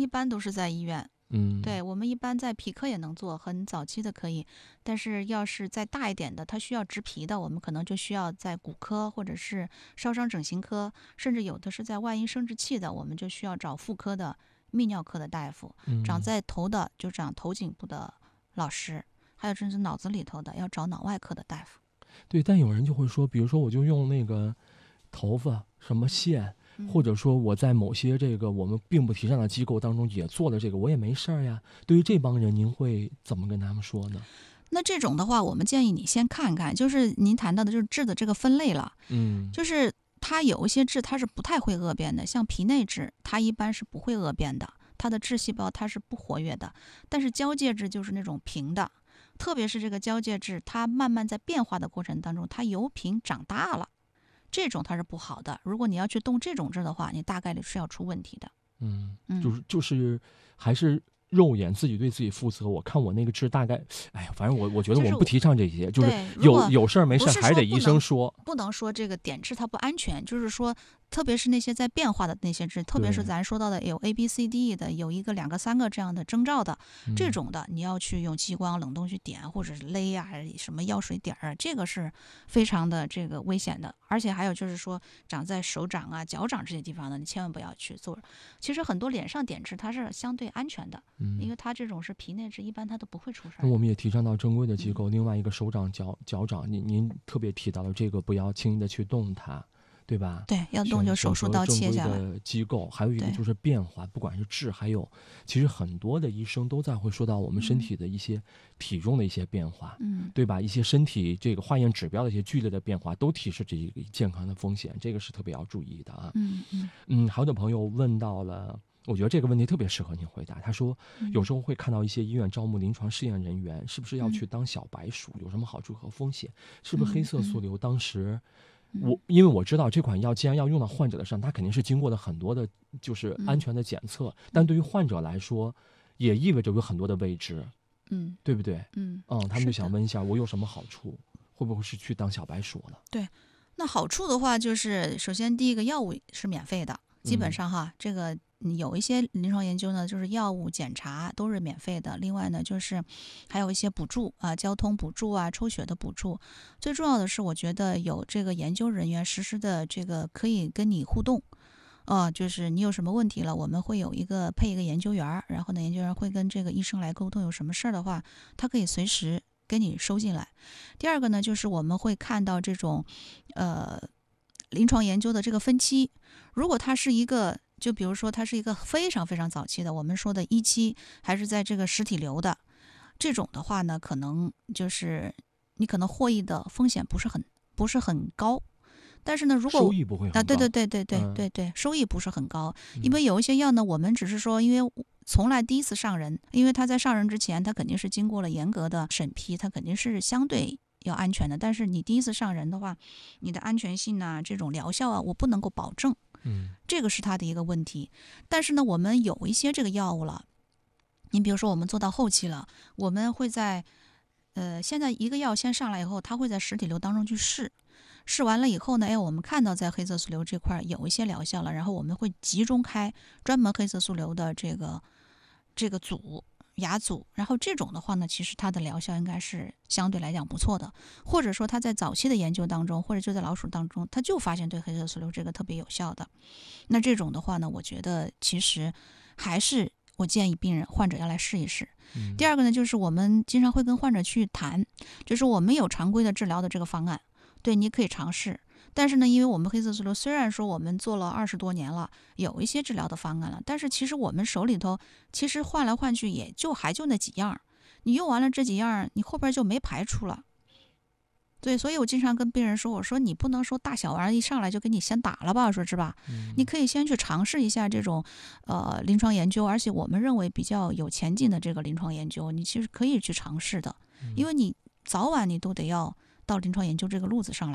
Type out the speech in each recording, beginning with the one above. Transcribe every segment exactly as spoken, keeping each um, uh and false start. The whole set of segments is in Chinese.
一般都是在医院。 嗯， 对，我们一般在皮科也能做，很早期的可以，但是要是再大一点的，它需要植皮的，我们可能就需要在骨科或者是烧伤整形科，甚至有的是在外阴生殖器的，我们就需要找妇科的泌尿科的大夫。 嗯长在头的就长头颈部的老师，还有甚至脑子里头的要找脑外科的大夫。 对，但有人就会说，比如说我就用那个头发什么线。或者说我在某些这个我们并不提倡的机构当中也做了这个，我也没事儿呀。对于这帮人，您会怎么跟他们说呢？ 那这种的话，我们建议你先看看，就是您谈到的就是痣的这个分类了。 嗯， 就是它有一些痣它是不太会恶变的，像皮内痣，它一般是不会恶变的，它的痣细胞它是不活跃的。但是交界痣就是那种平的，特别是这个交界痣，它慢慢在变化的过程当中，它由平长大了。这种它是不好的，如果你要去动这种痣的话，你大概率是要出问题的。 嗯，就是就是还是肉眼自己对自己负责。我看我那个痣大概，哎呀，反正我我觉得我们不提倡这些，就是有有事儿没事儿还是得医生说， 不能说这个点痣它不安全，就是说。特别是那些在变化的那些痣，特别是咱说到的有 A B C D 的，有一个两个三个这样的征兆的， 嗯、 这种的你要去用激光冷冻去点，或者是勒啊，什么药水点儿，这个是非常的这个危险的。而且还有就是说长在手掌啊、脚掌这些地方的，你千万不要去做。其实很多脸上点痣它是相对安全的， 嗯、 因为它这种是皮内痣，一般它都不会出事。 那我们也提倡到正规的机构，嗯、另外一个手掌、脚脚掌，您您特别提到了这个，不要轻易的去动它。对吧？ 对，要动就手术刀切下来。 的机构还有一个就是变化，不管是痣，还有其实很多的医生都在会说到我们身体的一些体重的一些变化， 嗯， 对吧？一些身体这个化验指标的一些剧烈的变化，都提示这一个健康的风险，这个是特别要注意的啊。 嗯嗯嗯，还有的朋友问到了。我觉得这个问题特别适合您回答。他说，有时候会看到一些医院招募临床试验人员，是不是要去当小白鼠？有什么好处和风险？是不是黑色素瘤当时？我因为我知道这款药既然要用到患者的身上，它肯定是经过了很多的，就是安全的检测。嗯、但对于患者来说，也意味着有很多的未知， 嗯， 对不对？ 嗯嗯，他们就想问一下，我有什么好处？会不会是去当小白鼠了？ 对，那好处的话，就是首先第一个药物是免费的，基本上哈， 嗯、 这个有一些临床研究呢，就是药物检查都是免费的。另外呢，就是还有一些补助啊，交通补助啊，抽血的补助。最重要的是，我觉得有这个研究人员实时的这个可以跟你互动，啊、呃，就是你有什么问题了，我们会有一个配一个研究员，然后呢，研究员会跟这个医生来沟通，有什么事儿的话，他可以随时跟你收进来。第二个呢，就是我们会看到这种，呃，临床研究的这个分期，如果它是一个。就比如说，它是一个非常非常早期的，我们说的一期，还是在这个实体瘤的这种的话呢，可能就是你可能获益的风险不是很不是很高。但是呢，如果收益不会很高啊，对对对对对对对，嗯、收益不是很高，因为有一些药呢，我们只是说，因为从来第一次上人，因为它在上人之前，它肯定是经过了严格的审批，它肯定是相对要安全的。但是你第一次上人的话，你的安全性啊，这种疗效啊，我不能够保证。 嗯， 这个是它的一个问题。但是呢，我们有一些这个药物了，你比如说我们做到后期了，我们会在呃，现在一个药先上来以后，它会在实体瘤当中去试，试完了以后呢，哎，我们看到在黑色素瘤这块有一些疗效了，然后我们会集中开专门黑色素瘤的这个这个组。牙组，然后这种的话呢，其实它的疗效应该是相对来讲不错的，或者说它在早期的研究当中，或者就在老鼠当中，它就发现对黑色素瘤这个特别有效的。那这种的话呢，我觉得其实还是我建议病人患者要来试一试。 嗯、 第二个呢，就是我们经常会跟患者去谈，就是我们有常规的治疗的这个方案，对，你可以尝试。但是呢，因为我们黑色素瘤虽然说我们做了二十多年了，有一些治疗的方案了，但是其实我们手里头其实换来换去也就还就那几样，你用完了这几样，你后边就没排除了。对，所以我经常跟病人说，我说你不能说大小玩意一上来就给你先打了吧，说是吧？ 嗯、 你可以先去尝试一下这种呃临床研究，而且我们认为比较有前进的这个临床研究，你其实可以去尝试的，因为你早晚你都得要到临床研究这个路子上来。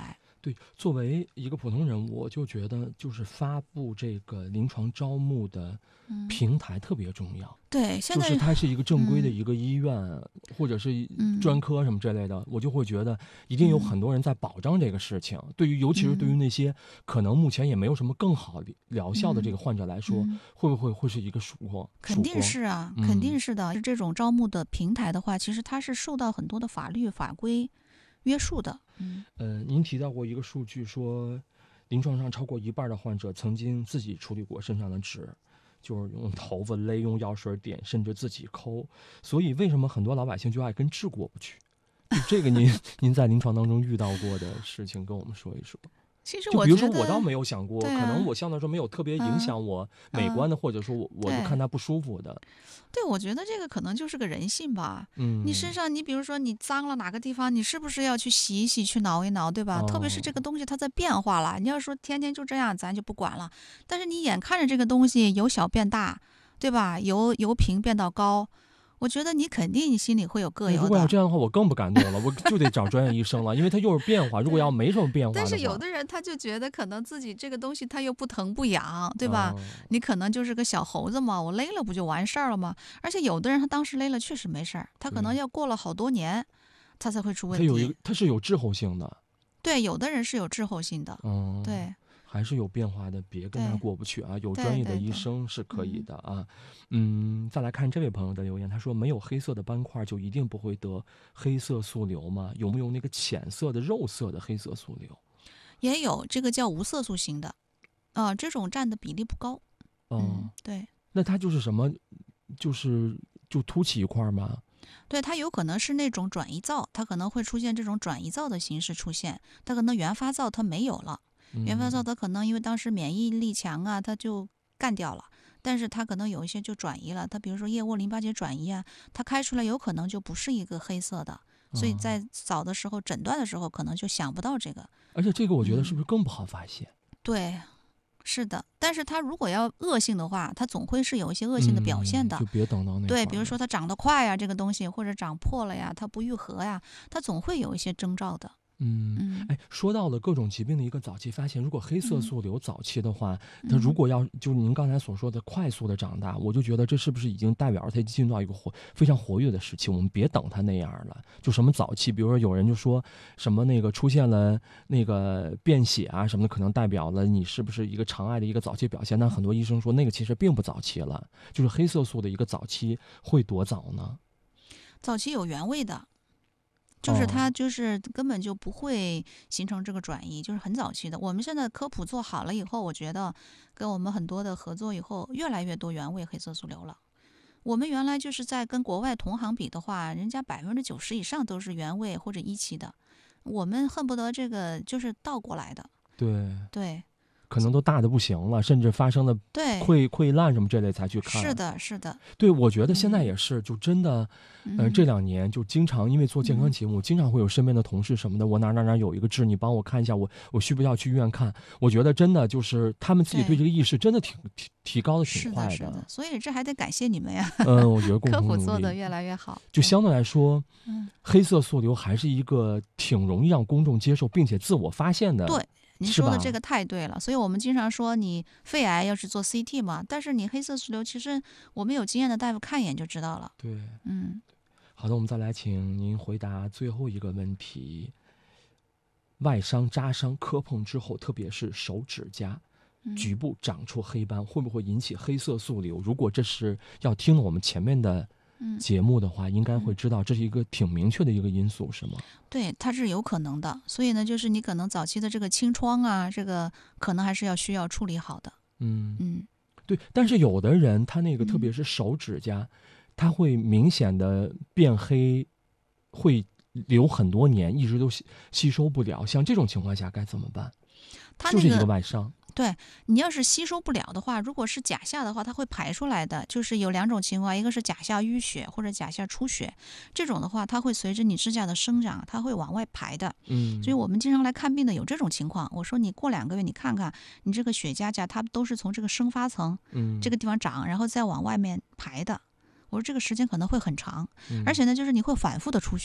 对，作为一个普通人，我就觉得就是发布这个临床招募的嗯， 平台特别重要。 对，现在就是它是一个正规的嗯一个医院，或者是专嗯科什么之类的，我就会觉得一定有嗯很多人在保障这个事情。对于尤其是对于嗯那些可能目前也没有什么更好的疗效的这个嗯患者来说， 嗯。 会不会会是一个曙光？ 肯定曙光？ 是啊，肯嗯定是的。这种招募的平台的话，其实它是受到很多的法律法规约束的。嗯呃，您提到过一个数据说，临床上超过一半的患者曾经自己处理过身上的痣。就是用头发勒，用药水点，甚至自己抠。所以为什么很多老百姓就爱跟痣过不去？就这个您您在临床当中遇到过的事情，跟我们说一说。 其实就比如说， 我觉得， 我倒没有想过，可能对啊， 我相对来说没有特别影嗯响我美嗯， 观的，或者说我我就看对。 它不舒服的。 对，我觉得这个可能就是个人性吧。你身嗯， 上，你比如说你脏了哪个地方，你是不是要去洗一洗，去挠一挠，对吧？特别是这哦， 个东西它在变化了，你要说天天就这样，咱就不管了。但是你眼看着这个东西由小变大，对吧？由由平变到高，我觉得你肯定心里会有膈那如应的。 果要这样的话，我更不敢动了，我就得找专业医生了，因为它又是变化。如果要对。 没什么变但化的话， 是有的人他就觉得可能自己这个东西他又不疼不痒，对吧？ 嗯， 你可能就是个小猴子嘛，我勒了不就完事儿了吗？而且有的人他当时勒了确实没事儿，他可能对， 要过了好多年，他才会出问题。 它有一个，它是有滞后性的。 对，有的人是有滞后性的。 嗯， 对还是有变化的，别跟他对过不去啊！有专业的医对对对， 生是可以嗯的啊。嗯，再来看这位朋友的留言，他说没有黑色的斑块就一定不会得黑色素瘤吗？有没有那个浅色的肉色的黑色素瘤？ 也有这个叫无色素型的，啊、这种占的比例不高。嗯， 嗯， 对。 那它就是什么？就是就凸起一块吗？ 对，它有可能是那种转移灶，它可能会出现这种转移灶的形式出现，它可能原发灶它没有了，原发灶嗯它可能因为当时免疫力强啊，它就干掉了，但是它可能有一些就转移了，它比如说腋窝淋巴结转移啊，它开出来有可能就不是一个黑色的，所以啊， 在早的时候诊断的时候可能就想不到这个。 而且这个我觉得是嗯， 不是更不好发现？ 对，是的，但是它如果要恶性的话，它总会是有一些恶性的表现嗯， 的。 就别等到那对， 块儿了。 比如说它长得快呀，这个东西或者长破了呀，它不愈合呀，它总会有一些征兆的。 嗯， 嗯哎，说到了各种疾病的一个早期发现，如果黑色嗯素瘤早期的话，它如嗯果要就您刚才所说的快速的长大，我就觉得这是不是已经代表着它进入到一个活非常活跃的时期？我们别等它那样了。就什么早期，比如说有人就说什么那个出现了那个便血啊什么的，可能代表了你是不是一个肠癌的一个早期表现？但很多医生说那个其实并不早期了，就是黑色素的一个早期会多早呢？ 早期有原位的，就是它哦， 就是根本就不会形成这个转移，就是很早期的。我们现在科普做好了以后，我觉得跟我们很多的合作以后，越来越多原位黑色素瘤了。我们原来就是在跟国外同行比的话，人家百分之九十以上都是原位或者一期的，我们恨不得这个就是倒过来的。 对， 对可能都大的不行了，甚至发生了对， 溃溃烂什么这类才去看。 是的，是的。 对，我觉得现在嗯也是，就真的，嗯、这嗯两年就经常因为做健康嗯， 节目，经常会有身边的同事什么的，我哪哪哪有一个痣，你帮我看一下，我我需不需要去医院看？我觉得真的就是他们自己对对， 这个意识真的挺提提高的挺是的， 快是的。所以这还得感谢你们呀， 嗯，我觉得共科同努力， 普做得越来越好。对， 就相对来说， 嗯， 黑色素瘤还是一个挺容易让公众接受并且自我发现的， 对。您是吧？ 说的这个太对了，所以我们经常说你肺癌要是做 C T 嘛，但是你黑色素瘤，其实我们有经验的大夫看一眼就知道了。 对。 嗯好的，我们再来请您回答最后一个问题：外伤、扎伤、磕碰之后，特别是手指甲嗯局部长出黑斑，会不会引起黑色素瘤？如果这是要听了我们前面的嗯节目的话，应该会嗯， 知道这是一个挺明确的一个因素，是吗？ 对，它是有可能的。所以呢，就是你可能早期的这个清创啊，这个可能还是要需要处理好的。 嗯， 嗯对。但是有的人他那个特别嗯是手指甲，他会明显的变黑，会留很多年，一直都吸吸收不了。像这种情况下该怎么办？就是一个它那个外伤。 对，你要是吸收不了的话，如果是甲下的话，它会排出来的。就是有两种情况，一个是甲下淤血或者甲下出血，这种的话，它会随着你指甲的生长，它会往外排的。所以嗯我们经常来看病的有这种情况。我说你过两个月你看看，你这个血痂痂它都是从这个生发层这嗯个地方长，然后再往外面排的。我说这个时间可能会很长，而嗯且呢，就是你会反复的出血。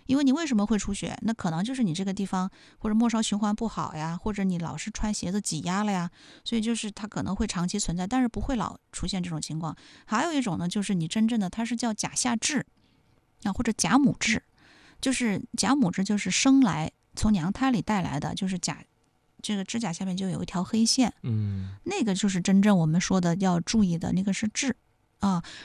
因为你为什么会出血？那可能就是你这个地方或者末梢循环不好呀，或者你老是穿鞋子挤压了呀，所以就是它可能会长期存在，但是不会老出现这种情况。还有一种呢，就是你真正的它是叫假下痣啊，或者假母痣，就是假母痣就是生来从娘胎里带来的，就是假这个指甲下面就有一条黑线， 嗯， 那个就是真正我们说的要注意的那个是痣啊。